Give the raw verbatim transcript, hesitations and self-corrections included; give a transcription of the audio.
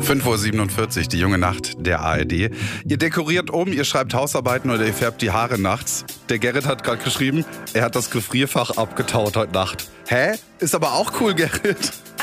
fünf Uhr siebenundvierzig, die junge Nacht der A R D. Ihr dekoriert um, ihr schreibt Hausarbeiten oder ihr färbt die Haare nachts. Der Gerrit hat gerade geschrieben, er hat das Gefrierfach abgetaut heute Nacht. Hä? Ist aber auch cool, Gerrit.